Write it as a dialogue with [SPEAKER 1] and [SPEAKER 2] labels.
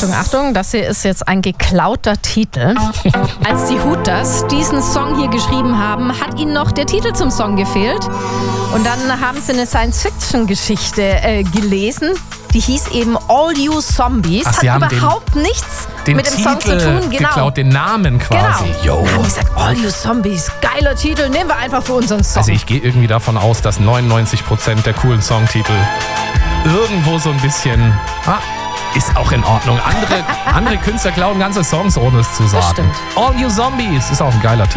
[SPEAKER 1] Achtung, Achtung, das hier ist jetzt ein geklauter Titel. Als die Hooters diesen Song hier geschrieben haben, hat ihnen noch der Titel zum Song gefehlt. Und dann haben sie eine Science-Fiction-Geschichte gelesen. Die hieß eben All You Zombies.
[SPEAKER 2] Ach,
[SPEAKER 1] hat überhaupt nichts mit dem Song zu tun. Genau.
[SPEAKER 2] Geklaut, den Namen quasi.
[SPEAKER 1] Genau. Dann haben die gesagt, All You Zombies, geiler Titel, nehmen wir einfach für unseren Song.
[SPEAKER 2] Also ich gehe irgendwie davon aus, dass 99% der coolen Songtitel irgendwo so ein bisschen... ist auch in Ordnung. Andere Künstler klauen ganze Songs, ohne es zu sagen.
[SPEAKER 1] Das stimmt.
[SPEAKER 2] All You Zombies ist auch ein geiler Titel.